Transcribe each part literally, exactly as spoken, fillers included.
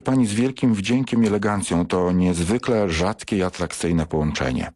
Pani z wielkim wdziękiem i elegancją to niezwykle rzadkie i atrakcyjne połączenie.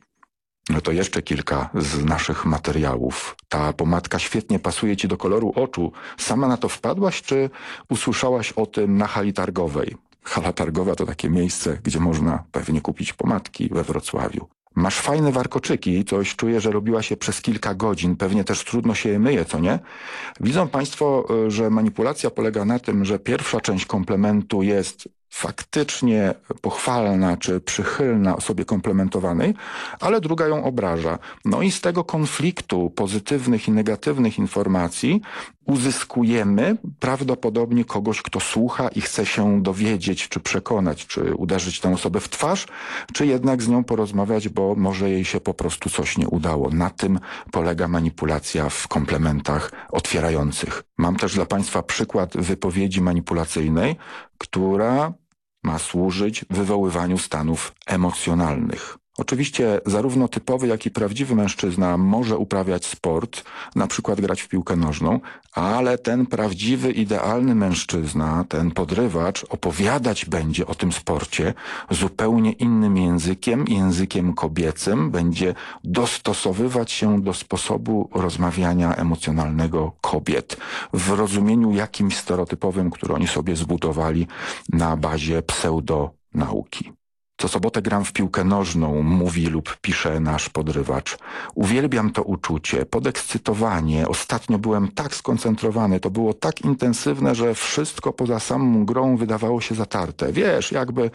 No to jeszcze kilka z naszych materiałów. Ta pomadka świetnie pasuje ci do koloru oczu. Sama na to wpadłaś, czy usłyszałaś o tym na hali targowej? Hala targowa to takie miejsce, gdzie można pewnie kupić pomadki we Wrocławiu. Masz fajne warkoczyki, coś czuję, że robiła się przez kilka godzin. Pewnie też trudno się je myje, co nie? Widzą państwo, że manipulacja polega na tym, że pierwsza część komplementu jest faktycznie pochwalna czy przychylna osobie komplementowanej, ale druga ją obraża. No i z tego konfliktu pozytywnych i negatywnych informacji uzyskujemy prawdopodobnie kogoś, kto słucha i chce się dowiedzieć, czy przekonać, czy uderzyć tę osobę w twarz, czy jednak z nią porozmawiać, bo może jej się po prostu coś nie udało. Na tym polega manipulacja w komplementach otwierających. Mam też dla państwa przykład wypowiedzi manipulacyjnej, która ma służyć wywoływaniu stanów emocjonalnych. Oczywiście zarówno typowy, jak i prawdziwy mężczyzna może uprawiać sport, na przykład grać w piłkę nożną, ale ten prawdziwy, idealny mężczyzna, ten podrywacz opowiadać będzie o tym sporcie zupełnie innym językiem, językiem kobiecym, będzie dostosowywać się do sposobu rozmawiania emocjonalnego kobiet w rozumieniu jakimś stereotypowym, który oni sobie zbudowali na bazie pseudonauki. Co sobotę gram w piłkę nożną, mówi lub pisze nasz podrywacz. Uwielbiam to uczucie, podekscytowanie. Ostatnio byłem tak skoncentrowany, to było tak intensywne, że wszystko poza samą grą wydawało się zatarte. Wiesz, jakby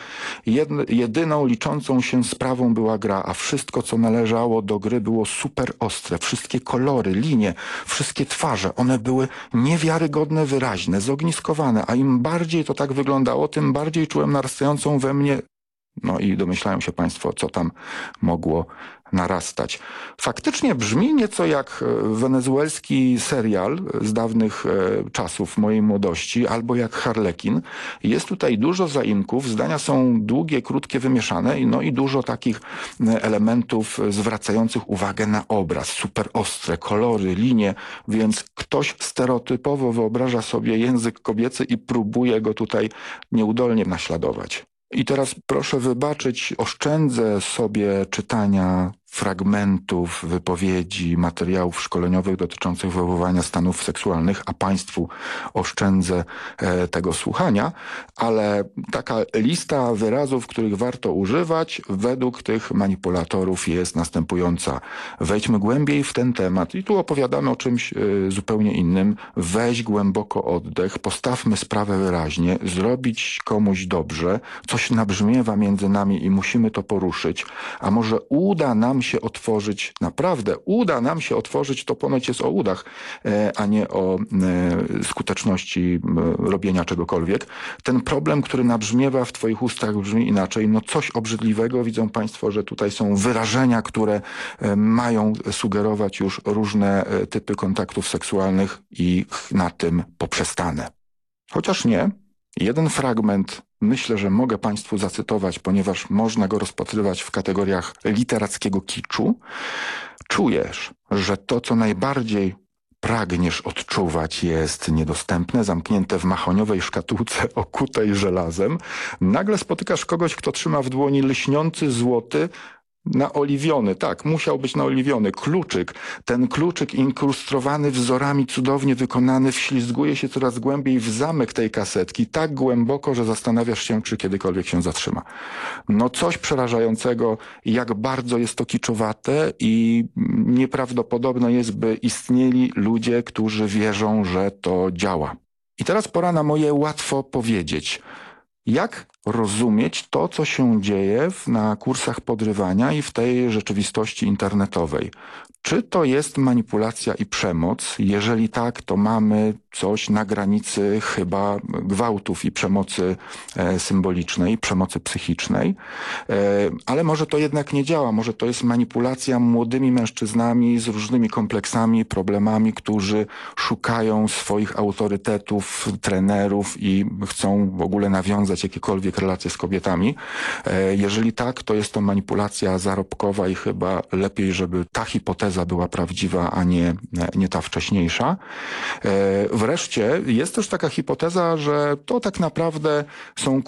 jedyną liczącą się sprawą była gra, a wszystko, co należało do gry, było super ostre. Wszystkie kolory, linie, wszystkie twarze, one były niewiarygodne, wyraźne, zogniskowane, a im bardziej to tak wyglądało, tym bardziej czułem narastającą we mnie. No i domyślają się państwo, co tam mogło narastać. Faktycznie brzmi nieco jak wenezuelski serial z dawnych e, czasów mojej młodości, albo jak Harlekin. Jest tutaj dużo zaimków, zdania są długie, krótkie, wymieszane, no i dużo takich elementów zwracających uwagę na obraz. Super ostre, kolory, linie, więc ktoś stereotypowo wyobraża sobie język kobiecy i próbuje go tutaj nieudolnie naśladować. I teraz proszę wybaczyć, oszczędzę sobie czytania fragmentów, wypowiedzi, materiałów szkoleniowych dotyczących wywoływania stanów seksualnych, a państwu oszczędzę e, tego słuchania, ale taka lista wyrazów, których warto używać według tych manipulatorów jest następująca. Wejdźmy głębiej w ten temat i tu opowiadamy o czymś e, zupełnie innym. Weź głęboko oddech, postawmy sprawę wyraźnie, zrobić komuś dobrze, coś nabrzmiewa między nami i musimy to poruszyć, a może uda nam się otworzyć, naprawdę uda nam się otworzyć, to ponoć jest o udach, a nie o skuteczności robienia czegokolwiek. Ten problem, który nabrzmiewa w twoich ustach, brzmi inaczej. No coś obrzydliwego. Widzą państwo, że tutaj są wyrażenia, które mają sugerować już różne typy kontaktów seksualnych i na tym poprzestanę. Chociaż nie. Jeden fragment myślę, że mogę państwu zacytować, ponieważ można go rozpatrywać w kategoriach literackiego kiczu. Czujesz, że to, co najbardziej pragniesz odczuwać, jest niedostępne, zamknięte w mahoniowej szkatułce okutej żelazem. Nagle spotykasz kogoś, kto trzyma w dłoni lśniący złoty, naoliwiony, tak, musiał być naoliwiony, kluczyk. Ten kluczyk inkrustrowany wzorami, cudownie wykonany, wślizguje się coraz głębiej w zamek tej kasetki, tak głęboko, że zastanawiasz się, czy kiedykolwiek się zatrzyma. No coś przerażającego, jak bardzo jest to kiczowate i nieprawdopodobne jest, by istnieli ludzie, którzy wierzą, że to działa. I teraz pora na moje łatwo powiedzieć. Jak rozumieć to, co się dzieje w, na kursach podrywania i w tej rzeczywistości internetowej? Czy to jest manipulacja i przemoc? Jeżeli tak, to mamy coś na granicy chyba gwałtów i przemocy e, symbolicznej, przemocy psychicznej. E, ale może to jednak nie działa. Może to jest manipulacja młodymi mężczyznami z różnymi kompleksami, problemami, którzy szukają swoich autorytetów, trenerów i chcą w ogóle nawiązać jakiekolwiek relacje z kobietami. E, jeżeli tak, to jest to manipulacja zarobkowa i chyba lepiej, żeby ta hipoteza była prawdziwa, a nie, nie ta wcześniejsza. E, wreszcie jest też taka hipoteza, że to tak naprawdę są